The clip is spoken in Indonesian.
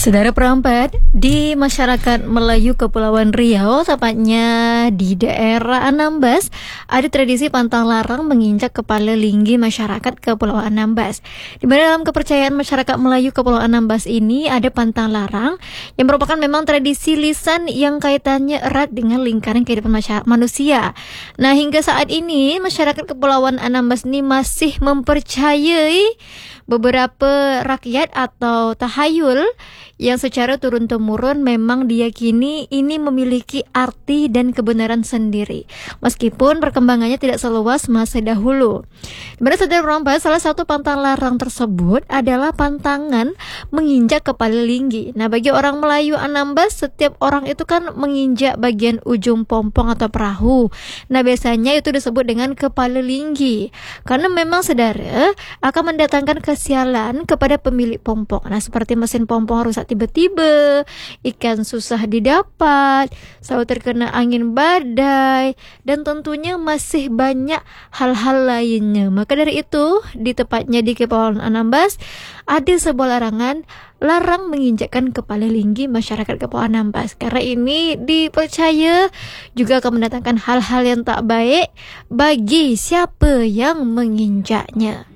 Saudara perempat, di masyarakat Melayu Kepulauan Riau, tepatnya di daerah Anambas, ada tradisi pantang larang menginjak kepala linggi masyarakat Kepulauan Anambas. Di mana dalam kepercayaan masyarakat Melayu Kepulauan Anambas ini ada pantang larang yang merupakan memang tradisi lisan yang kaitannya erat dengan lingkaran kehidupan manusia. Nah, hingga saat ini masyarakat Kepulauan Anambas ini masih mempercayai beberapa rakyat atau tahayul yang secara turun-temurun memang diyakini ini memiliki arti dan kebenaran sendiri, meskipun perkembangannya tidak seluas masa dahulu. Dimana saudara romba, salah satu pantang larang tersebut adalah pantangan menginjak kepala linggi. Nah, bagi orang Melayu Anambas, setiap orang itu kan menginjak bagian ujung pompong atau perahu. Nah, biasanya itu disebut dengan kepala linggi, karena memang saudara akan mendatangkan kesialan kepada pemilik pompong. Nah, seperti mesin pompong rusak tiba-tiba, ikan susah didapat, selalu terkena angin badai, dan tentunya masih banyak hal-hal lainnya. Maka dari itu, di tepatnya di Kepulauan Anambas, ada sebuah larang menginjakkan kepala linggi masyarakat Kepulauan Anambas. Karena ini dipercaya juga akan mendatangkan hal-hal yang tak baik bagi siapa yang menginjaknya.